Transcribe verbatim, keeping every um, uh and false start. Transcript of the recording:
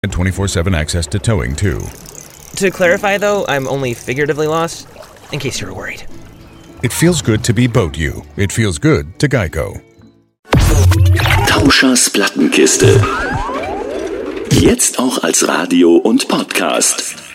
And twenty-four seven access to towing, too. To clarify, though, I'm only figuratively lost, in case you were worried. It feels good to be Boat You. It feels good to Geico. Tauschers Plattenkiste. Jetzt auch als Radio und Podcast.